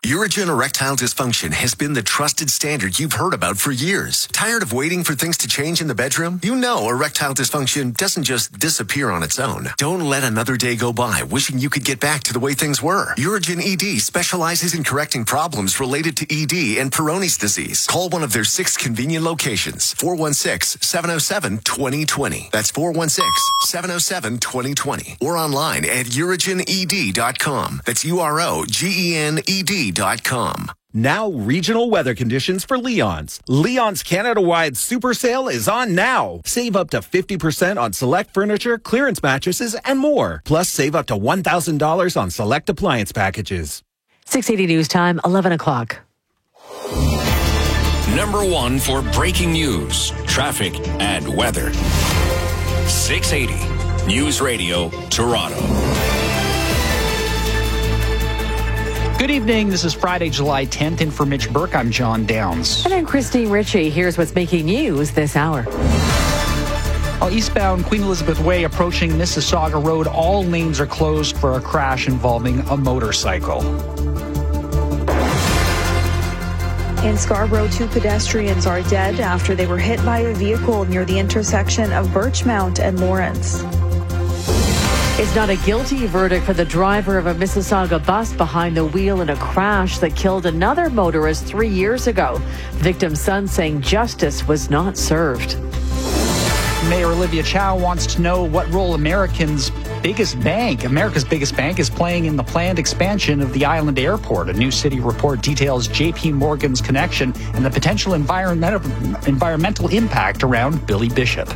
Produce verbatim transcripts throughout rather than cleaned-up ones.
Urigen Erectile Dysfunction has been the trusted standard you've heard about for years. Tired of waiting for things to change in the bedroom? You know erectile dysfunction doesn't just disappear on its own. Don't let another day go by wishing you could get back to the way things were. Urigen E D specializes in correcting problems related to E D and Peyronie's disease. Call one of their six convenient locations. four one six, seven oh seven, two oh two oh. That's four one six, seven oh seven, two oh two oh. Or online at urigen e d dot com. That's U R O G E N E D dot com. Now, regional weather conditions for Leon's. Leon's Canada-wide super sale is on now. Save up to fifty percent on select furniture, clearance mattresses, and more. Plus, save up to one thousand dollars on select appliance packages. six eighty News Time, eleven o'clock. Number one for breaking news, traffic, and weather. six eighty News Radio, Toronto. Good evening. This is Friday, July tenth. And for Mitch Burke, I'm John Downs. And I'm Christine Ritchie. Here's what's making news this hour. While eastbound Queen Elizabeth Way approaching Mississauga Road, all lanes are closed for a crash involving a motorcycle. In Scarborough, two pedestrians are dead after they were hit by a vehicle near the intersection of Birchmount and Lawrence. It's not a guilty verdict for the driver of a Mississauga bus behind the wheel in a crash that killed another motorist three years ago. The victim's son saying justice was not served. Mayor Olivia Chow wants to know what role Americans' biggest bank, America's biggest bank, is playing in the planned expansion of the island airport. A new city report details J P Morgan's connection and the potential environmental, environmental impact around Billy Bishop.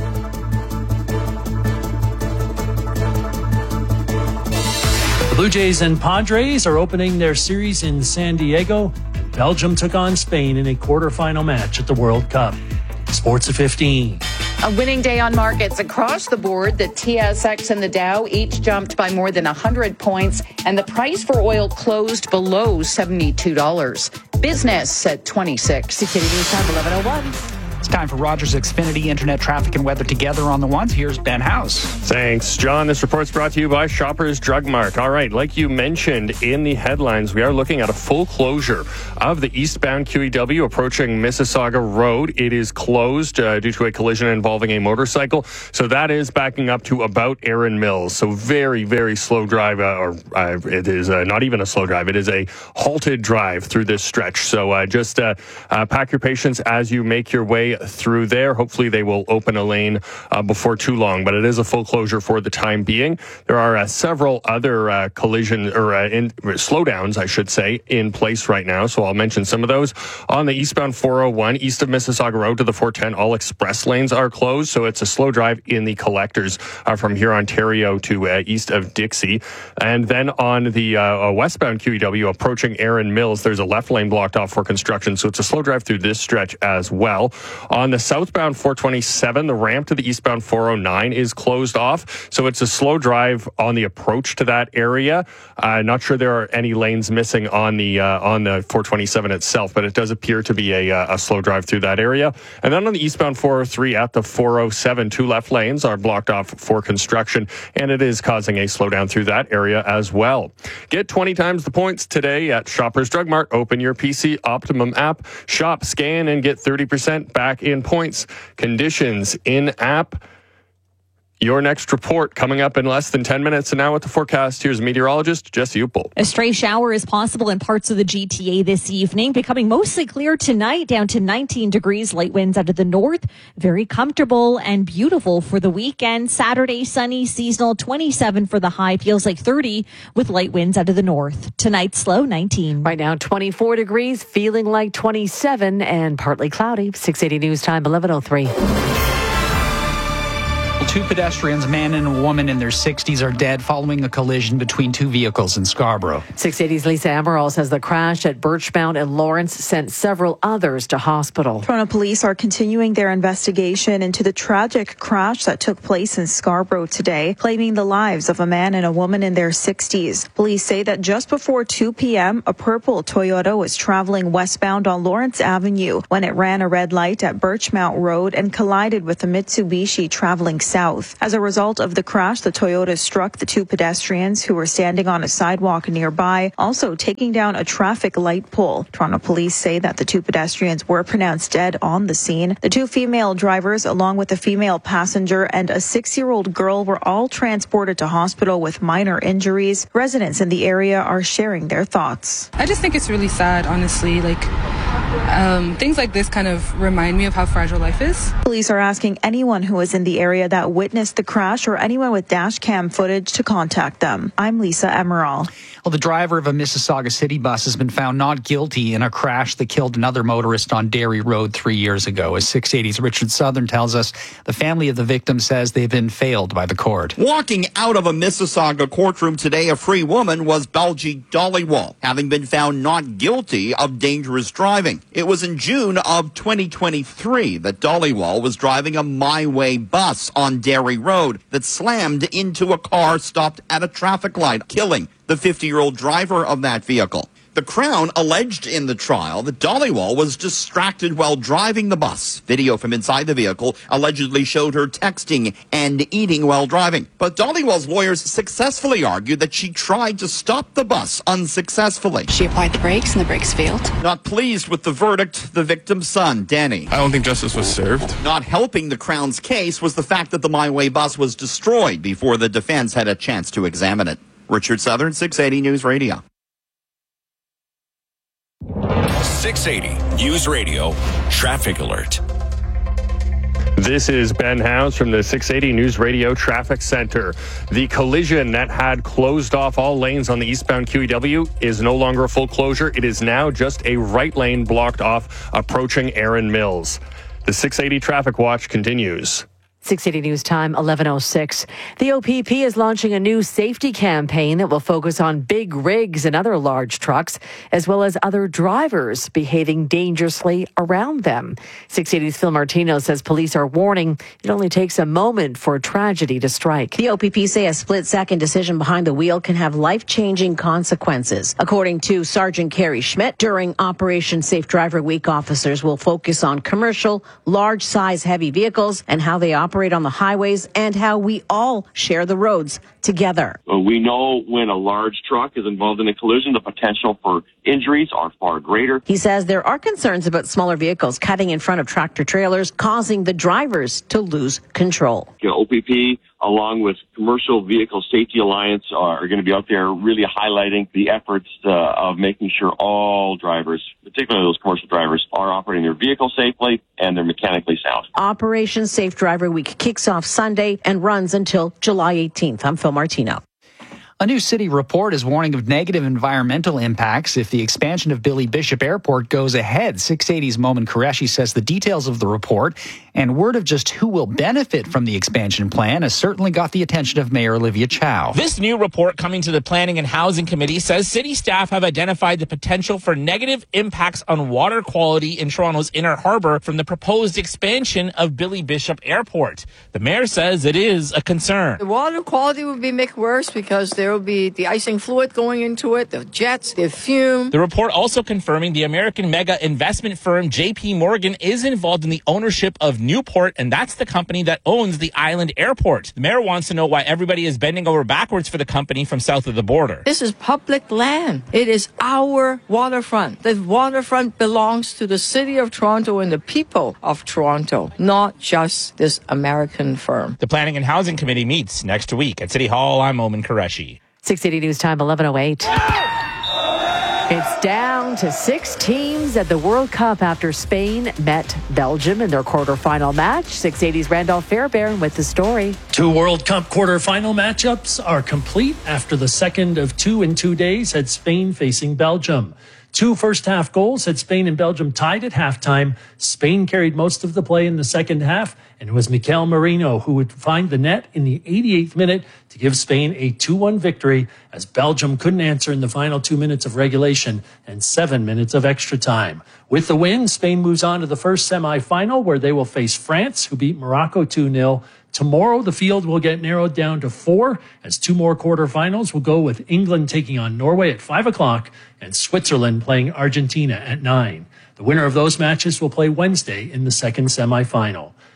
Blue Jays and Padres are opening their series in San Diego. Belgium took on Spain in a quarterfinal match at the World Cup. Sports at fifteen. A winning day on markets across the board. The T S X and the Dow each jumped by more than one hundred points, and the price for oil closed below seventy-two dollars. Business at twenty-six. six eighty News Time, eleven oh one. It's time for Rogers Xfinity Internet traffic and weather together on the ones. Here's Ben House. Thanks, John. This report's brought to you by Shoppers Drug Mart. All right, like you mentioned in the headlines, we are looking at a full closure of the eastbound Q E W approaching Mississauga Road. It is closed uh, due to a collision involving a motorcycle. So that is backing up to about Erin Mills. So very, very slow drive, uh, or uh, it is uh, not even a slow drive. It is a halted drive through this stretch. So uh, just uh, uh, pack your patience as you make your way through there. Hopefully they will open a lane uh, before too long, but it is a full closure for the time being. There are uh, several other uh, collision or uh, in, slowdowns, I should say, in place right now. So I'll mention some of those. On the eastbound four oh one, east of Mississauga Road to the four ten, all express lanes are closed. So it's a slow drive in the collectors uh, from here, Ontario to uh, east of Dixie. And then on the uh, westbound Q E W approaching Erin Mills, there's a left lane blocked off for construction. So it's a slow drive through this stretch as well. On the southbound four twenty-seven, the ramp to the eastbound four oh nine is closed off. So it's a slow drive on the approach to that area. Uh, not sure there are any lanes missing on the uh, on the four twenty-seven itself, but it does appear to be a, a slow drive through that area. And then on the eastbound four oh three at the four oh seven, two left lanes are blocked off for construction, and it is causing a slowdown through that area as well. Get twenty times the points today at Shoppers Drug Mart. Open your P C Optimum app, shop, scan, and get thirty percent back in points. Conditions in app. Your next report coming up in less than ten minutes. And now with the forecast, here's meteorologist Jesse Upel. A stray shower is possible in parts of the G T A this evening, becoming mostly clear tonight, down to nineteen degrees, light winds out of the north. Very comfortable and beautiful for the weekend. Saturday, sunny, seasonal, twenty-seven for the high, feels like thirty with light winds out of the north. Tonight's low, nineteen. Right now, twenty-four degrees, feeling like twenty-seven and partly cloudy. six eighty News Time, eleven oh three. Two pedestrians, a man and a woman in their sixties, are dead following a collision between two vehicles in Scarborough. six eighty's Lisa Amaral says the crash at Birchmount and Lawrence sent several others to hospital. Toronto police are continuing their investigation into the tragic crash that took place in Scarborough today, claiming the lives of a man and a woman in their sixties. Police say that just before two p.m., a purple Toyota was traveling westbound on Lawrence Avenue when it ran a red light at Birchmount Road and collided with a Mitsubishi traveling south. south. As a result of the crash, the Toyota struck the two pedestrians who were standing on a sidewalk nearby, also taking down a traffic light pole. Toronto police say that the two pedestrians were pronounced dead on the scene. The two female drivers, along with a female passenger and a six-year-old girl, were all transported to hospital with minor injuries. Residents in the area are sharing their thoughts. I just think it's really sad, honestly. Like, um, things like this kind of remind me of how fragile life is. Police are asking anyone who is in the area that witnessed the crash or anyone with dash cam footage to contact them. I'm Lisa Emerald. Well, the driver of a Mississauga city bus has been found not guilty in a crash that killed another motorist on Derry Road three years ago. As six eighty's Richard Southern tells us, the family of the victim says they've been failed by the court. Walking out of a Mississauga courtroom today, a free woman was Belgie Dollywall, having been found not guilty of dangerous driving. It was in June of twenty twenty-three that Dollywall was driving a My Way bus on Derry Road that slammed into a car stopped at a traffic light, killing the fifty-year-old driver of that vehicle. The Crown alleged in the trial that Dollywall was distracted while driving the bus. Video from inside the vehicle allegedly showed her texting and eating while driving. But Dollywall's lawyers successfully argued that she tried to stop the bus unsuccessfully. She applied the brakes and the brakes failed. Not pleased with the verdict, the victim's son, Danny. I don't think justice was served. Not helping the Crown's case was the fact that the My Way bus was destroyed before the defense had a chance to examine it. Richard Southern, six eighty News Radio. six eighty News Radio Traffic Alert. This is Ben House from the six eighty News Radio Traffic Center. The collision that had closed off all lanes on the eastbound Q E W is no longer a full closure. It is now just a right lane blocked off approaching Erin Mills. The six eighty Traffic Watch continues. six eighty News Time, eleven oh six. The O P P is launching a new safety campaign that will focus on big rigs and other large trucks, as well as other drivers behaving dangerously around them. six eighty's Phil Martino says police are warning it only takes a moment for tragedy to strike. The O P P say a split-second decision behind the wheel can have life-changing consequences. According to Sergeant Carrie Schmidt, during Operation Safe Driver Week, officers will focus on commercial, large-size heavy vehicles and how they operate on the highways and how we all share the roads together. We know when a large truck is involved in a collision, the potential for injuries are far greater. He says there are concerns about smaller vehicles cutting in front of tractor trailers, causing the drivers to lose control. You know, O P P, along with Commercial Vehicle Safety Alliance, are going to be out there really highlighting the efforts uh, of making sure all drivers, particularly those commercial drivers, are operating their vehicle safely and they're mechanically sound. Operation Safe Driver Week kicks off Sunday and runs until July eighteenth. I'm Phil Martino. A new city report is warning of negative environmental impacts if the expansion of Billy Bishop Airport goes ahead. six eighty's Momin Qureshi says the details of the report and word of just who will benefit from the expansion plan has certainly got the attention of Mayor Olivia Chow. This new report coming to the Planning and Housing Committee says city staff have identified the potential for negative impacts on water quality in Toronto's Inner Harbour from the proposed expansion of Billy Bishop Airport. The mayor says it is a concern. The water quality would be made worse because there will be de-icing fluid going into it, the jets, the fume. The report also confirming the American mega investment firm J P Morgan is involved in the ownership of Newport, and that's the company that owns the island airport. The mayor wants to know why everybody is bending over backwards for the company from south of the border. This is public land. It is our waterfront. The waterfront belongs to the city of Toronto and the people of Toronto, not just this American firm. The Planning and Housing Committee meets next week at City Hall. I'm Momin Qureshi. six eighty News Time, eleven oh eight. It's down to six teams at the World Cup after Spain met Belgium in their quarterfinal match. six eighty's Randolph Fairbairn with the story. Two World Cup quarterfinal matchups are complete after the second of two in two days had Spain facing Belgium. Two first-half goals had Spain and Belgium tied at halftime. Spain carried most of the play in the second half, and it was Mikel Merino who would find the net in the eighty-eighth minute to give Spain a two one victory, as Belgium couldn't answer in the final two minutes of regulation and seven minutes of extra time. With the win, Spain moves on to the first semifinal, where they will face France, who beat Morocco two nil. Tomorrow, the field will get narrowed down to four, as two more quarterfinals will go with England taking on Norway at five o'clock and Switzerland playing Argentina at nine. The winner of those matches will play Wednesday in the second semifinal.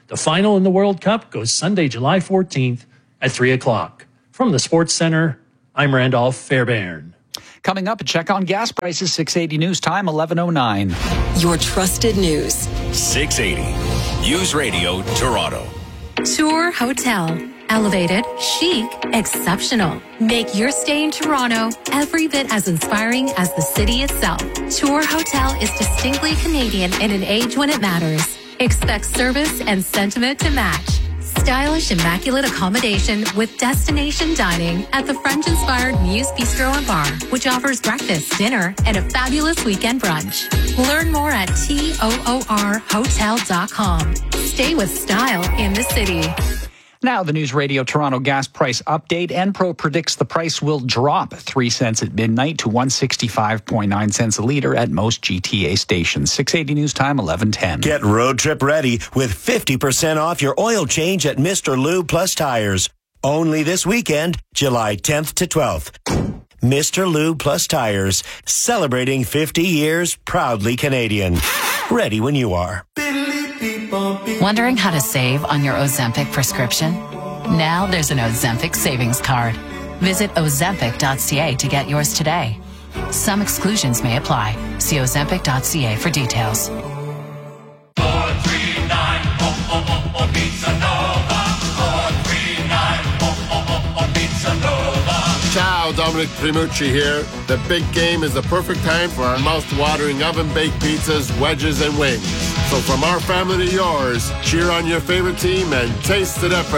The final in the World Cup goes Sunday, July fourteenth at three o'clock. From the Sports Center, I'm Randolph Fairbairn. Coming up, a check on gas prices, six eighty News Time, eleven oh nine. Your trusted news. six eighty News Radio Toronto. Tour Hotel. Elevated, chic, exceptional. Make your stay in Toronto every bit as inspiring as the city itself. Tour Hotel is distinctly Canadian in an age when it matters. Expect service and sentiment to match. Stylish, immaculate accommodation with destination dining at the French-inspired Muse Bistro and Bar, which offers breakfast, dinner, and a fabulous weekend brunch. Learn more at toor hotel dot com. Stay with style in the city. Now, the News Radio Toronto gas price update. Enpro predicts the price will drop three cents at midnight to one hundred sixty-five point nine cents a litre at most G T A stations. six eighty News Time, eleven ten. Get road trip ready with fifty percent off your oil change at Mister Lube Plus Tires. Only this weekend, July tenth to twelfth. Mister Lube Plus Tires, celebrating fifty years, proudly Canadian. Ready when you are. Wondering how to save on your Ozempic prescription? Now there's an Ozempic savings card. Visit ozempic dot c a to get yours today. Some exclusions may apply. See ozempic dot c a for details. four three nine, oh, oh, oh, Pizza Nova. four three nine, oh, oh, oh, Pizza Nova. Ciao, Dominic Primucci here. The big game is the perfect time for our mouth-watering oven-baked pizzas, wedges, and wings. So from our family to yours, cheer on your favorite team and taste the difference.